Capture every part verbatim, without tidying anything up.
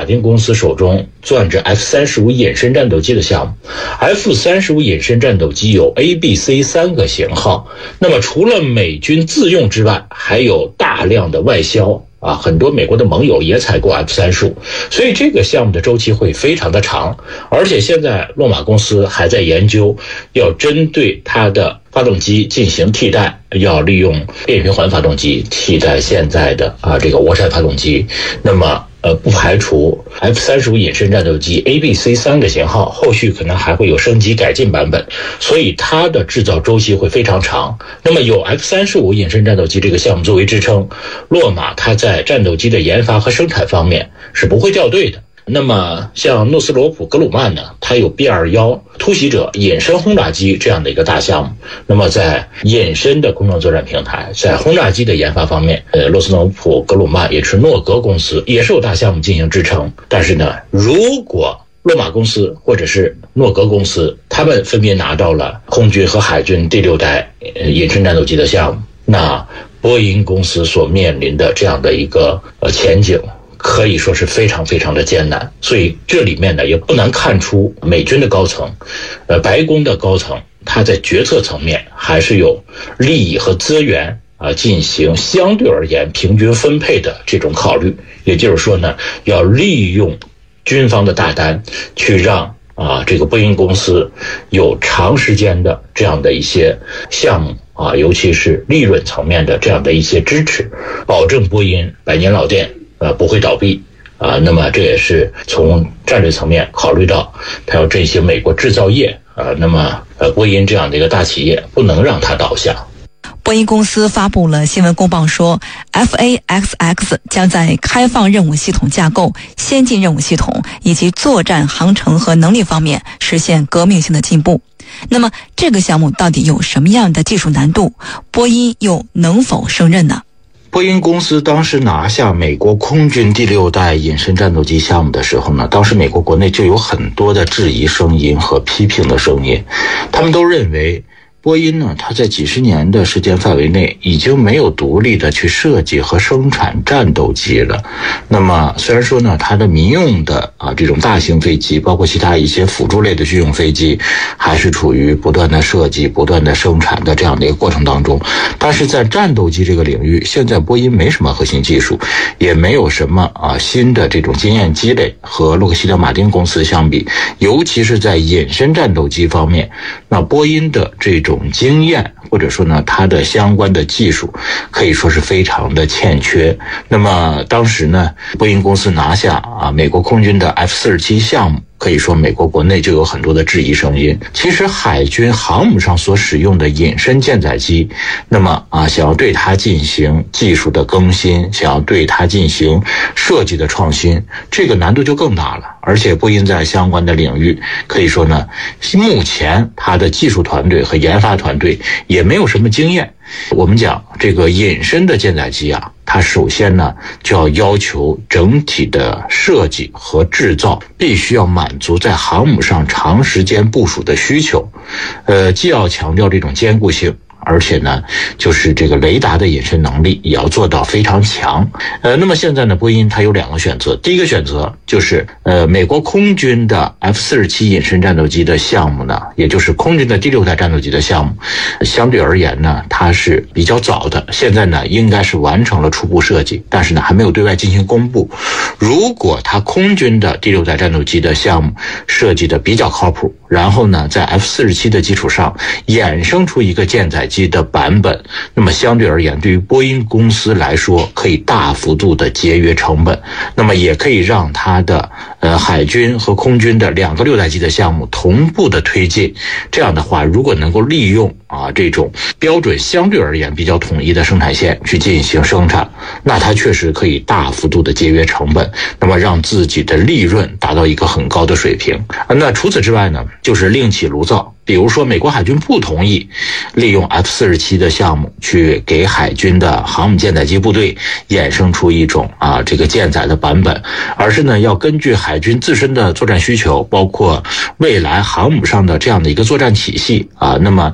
丁公司手中攥着 F 三十五 衍生战斗机的项目。 F 三十五 衍生战斗机有 A、B、C 三个型号，那么除了美军自用之外，还有大量的外销啊，很多美国的盟友也采购 F 三十五， 所以这个项目的周期会非常的长。而且现在洛马公司还在研究要针对它的发动机进行替代，要利用变循环发动机替代现在的啊这个涡扇发动机。那么呃，不排除 F 三十五 衍生战斗机 A、B、C 三个型号后续可能还会有升级改进版本，所以它的制造周期会非常长。那么有 F 三十五 衍生战斗机这个项目作为支撑，洛马它在战斗机的研发和生产方面是不会掉队的。那么像诺斯罗普格鲁曼呢，它有 B 二十一 突袭者衍生轰炸机这样的一个大项目。那么在衍生的空中作战平台，在轰炸机的研发方面，呃，诺斯罗普格鲁曼也是诺格公司也是有大项目进行支撑。但是呢，如果洛马公司或者是诺格公司，他们分别拿到了空军和海军第六代呃衍生战斗机的项目，那波音公司所面临的这样的一个呃前景可以说是非常非常的艰难。所以这里面呢也不难看出美军的高层呃白宫的高层，他在决策层面还是有利益和资源啊进行相对而言平均分配的这种考虑。也就是说呢，要利用军方的大单去让啊这个波音公司有长时间的这样的一些项目啊，尤其是利润层面的这样的一些支持，保证波音百年老店呃，不会倒闭啊、呃，那么这也是从战略层面考虑到，它要振兴美国制造业啊、呃，那么呃，波音这样的一个大企业不能让它倒下。 波音公司发布了新闻公报说 ，F A X X 将在开放任务系统架构、先进任务系统以及作战航程和能力方面实现革命性的进步。那么，这个项目到底有什么样的技术难度？波音又能否胜任呢？ 波音公司当时拿下美国空军第六代衍生战斗机项目的时候呢，当时美国国内就有很多的质疑声音和批评的声音，他们都认为波音呢，它在几十年的时间范围内已经没有独立的去设计和生产战斗机了。那么虽然说呢，它的民用的啊这种大型飞机，包括其他一些辅助类的军用飞机，还是处于不断的设计、不断的生产的这样的一个过程当中。但是在战斗机这个领域，现在波音没什么核心技术，也没有什么啊新的这种经验积累，和洛克希德马丁公司相比，尤其是在衍生战斗机方面，那波音的这种种经验或者说呢它的相关的技术可以说是非常的欠缺。那么当时呢，波音公司拿下啊美国空军的 F 四十七 项目，可以说美国国内就有很多的质疑声音。其实海军航母上所使用的衍生舰载机，那么啊想要对它进行技术的更新，想要对它进行设计的创新，这个难度就更大了。而且波音在相关的领域可以说呢，目前它的技术团队和研发团队也没有什么经验。我们讲这个引申的舰载机啊，它首先呢就要要求整体的设计和制造必须要满足在航母上长时间部署的需求，呃，既要强调这种坚固性，而且呢就是这个雷达的隐身能力也要做到非常强。呃，那么现在呢，波音它有两个选择。第一个选择就是呃美国空军的 F 四十七 隐身战斗机的项目呢，也就是空军的第六代战斗机的项目，相对而言呢它是比较早的，现在呢应该是完成了初步设计，但是呢还没有对外进行公布。如果它空军的第六代战斗机的项目设计的比较靠谱，然后呢在 F 四十七 的基础上衍生出一个舰载机的版本，那么相对而言对于波音公司来说可以大幅度的节约成本，那么也可以让它的呃海军和空军的两个六代机的项目同步的推进。这样的话，如果能够利用啊这种标准相对而言比较统一的生产线去进行生产，那它确实可以大幅度的节约成本，那么让自己的利润达到一个很高的水平。那除此之外呢，就是另起炉灶。比如说美国海军不同意利用 F 四十七 的项目去给海军的航母舰载机部队衍生出一种啊这个舰载的版本，而是呢要根据海军自身的作战需求，包括未来航母上的这样的一个作战体系啊，那么要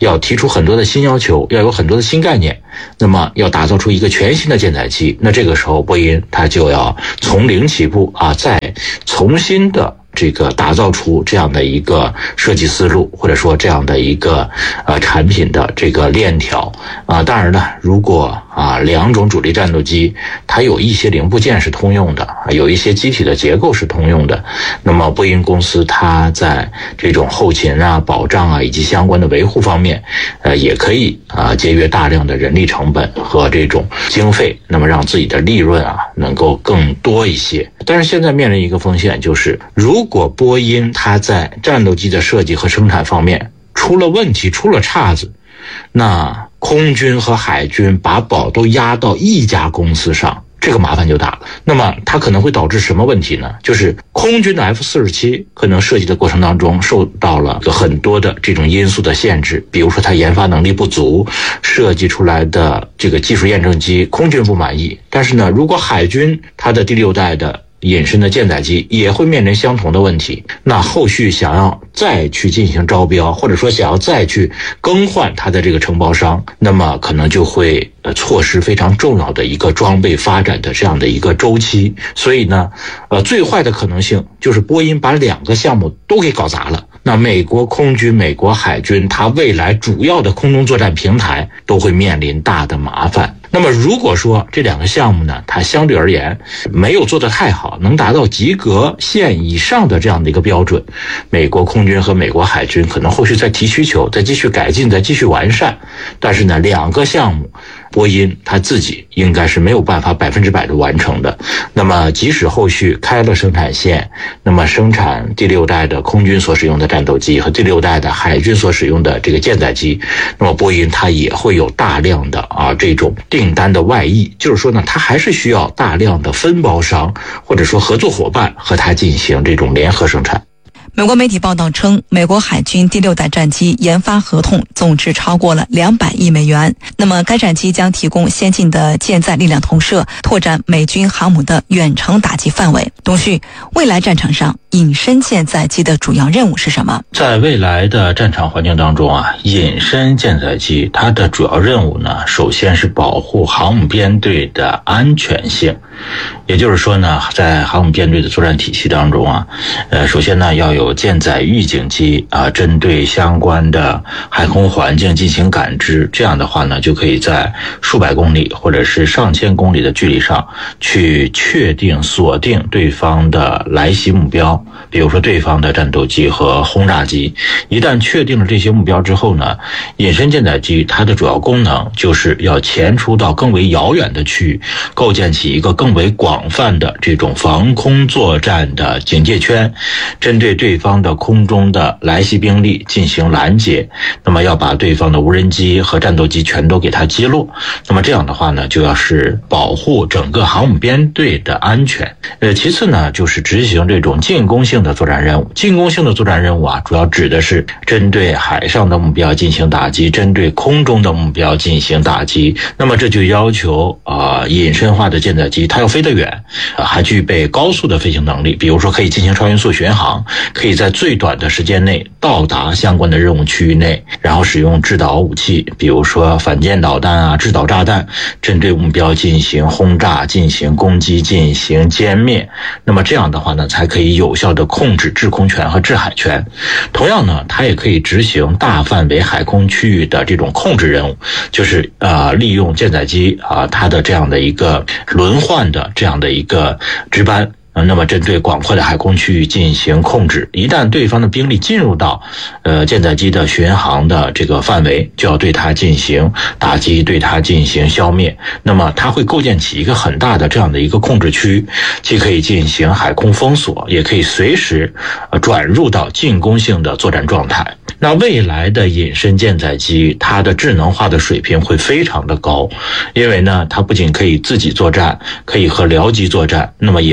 要提出很多的新要求，要有很多的新概念，那么要打造出一个全新的舰载机，那这个时候波音它就要从零起步啊，再重新的这个打造出这样的一个设计思路，或者说这样的一个呃产品的这个链条啊。当然呢，如果啊两种主力战斗机它有一些零部件是通用的，有一些机体的结构是通用的，那么波音公司它在这种后勤啊、保障啊以及相关的维护方面，呃也可以啊节约大量的人力成本和这种经费，那么让自己的利润啊能够更多一些。但是现在面临一个风险，就是如果波音它在战斗机的设计和生产方面出了问题、出了岔子，那空军和海军把宝都压到一家公司上，这个麻烦就大了。那么它可能会导致什么问题呢？就是空军的 F 四十七 可能设计的过程当中受到了很多的这种因素的限制，比如说它研发能力不足，设计出来的这个技术验证机空军不满意。但是呢，如果海军它的第六代的引申的舰载机也会面临相同的问题，那后续想要再去进行招标，或者说想要再去更换它的这个承包商，那么可能就会呃错失非常重要的一个装备发展的这样的一个周期。所以呢，呃，最坏的可能性就是波音把两个项目都给搞砸了。那美国空军、美国海军，它未来主要的空中作战平台都会面临大的麻烦。那么如果说这两个项目呢，它相对而言没有做得太好，能达到及格线以上的这样的一个标准，美国空军和美国海军可能后续再提需求，再继续改进，再继续完善。但是呢，两个项目波音它自己应该是没有办法百分之百的完成的。那么即使后续开了生产线，那么生产第六代的空军所使用的战斗机和第六代的海军所使用的这个舰载机，那么波音它也会有大量的啊这种订单的外溢，就是说呢，它还是需要大量的分包商或者说合作伙伴和它进行这种联合生产。 美国媒体报道称，美国海军第六代战机研发合同总值超过了两百亿美元。那么该战机将提供先进的舰载力量投射，拓展美军航母的远程打击范围。东旭，未来战场上隐身舰载机的主要任务是什么？ 在未来的战场环境当中啊，隐身舰载机它的主要任务呢，首先是保护航母编队的安全性。也就是说呢，在航母编队的作战体系当中啊，呃，首先呢要有舰载预警机啊，针对相关的海空环境进行感知，这样的话呢，就可以在数百公里或者是上千公里的距离上去确定锁定对方的来袭目标，比如说对方的战斗机和轰炸机。一旦确定了这些目标之后呢，隐身舰载机它的主要功能就是要潜出到更为遥远的区域，构建起一个更为广泛的这种防空作战的警戒圈，针对对方的空中的来袭兵力进行拦截，那么要把对方的无人机和战斗机全都给它击落。那么这样的话呢，就要是保护整个航母编队的安全。呃，其次呢，就是执行这种进攻性的作战任务。进攻性的作战任务啊，主要指的是针对海上的目标进行打击，针对空中的目标进行打击。那么这就要求啊、呃，隐身化的舰载机它要飞得远，呃，还具备高速的飞行能力，比如说可以进行超音速巡航，可以在最短的时间内到达相关的任务区域内，然后使用制导武器，比如说反舰导弹啊、制导炸弹，针对目标进行轰炸、进行攻击、进行歼灭。那么这样的话呢，才可以有效的控制制空权和制海权。同样呢，它也可以执行大范围海空区域的这种控制任务，就是呃利用舰载机啊、呃、它的这样的一个轮换的这样的一个值班。那么针对广阔的海空区域进行控制，一旦对方的兵力进入到呃舰载机的巡航的这个范围，就要对它进行打击，对它进行消灭。那么它会构建起一个很大的这样的一个控制区，既可以进行海空封锁，也可以随时呃转入到进攻性的作战状态。那未来的隐身舰载机，它的智能化的水平会非常的高，因为呢，它不仅可以自己作战，可以和僚机作战，那么也会和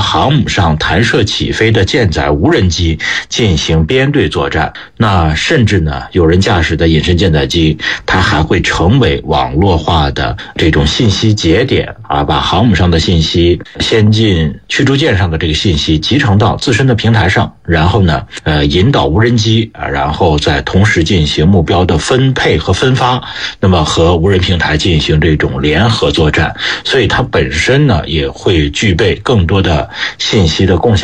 航母上弹射起飞的舰载无人机进行编队作战。那甚至呢，有人驾驶的隐身舰载机，它还会成为网络化的这种信息节点啊，把航母上的信息、先进驱逐舰上的这个信息集成到自身的平台上，然后呢，呃，引导无人机啊，然后再同时进行目标的分配和分发，那么和无人平台进行这种联合作战，所以它本身呢也会具备更多的信息的共享